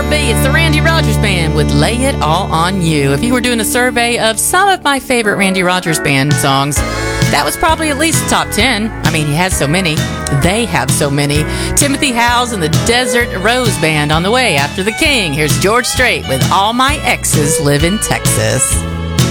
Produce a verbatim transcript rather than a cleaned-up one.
be. It's the Randy Rogers Band with Lay It All On You. If you were doing a survey of some of my favorite Randy Rogers Band songs, that was probably at least top ten. I mean, he has so many. They have so many. Timothy Howes and the Desert Rose Band on the way after the King. Here's George Strait with All My Exes Live in Texas.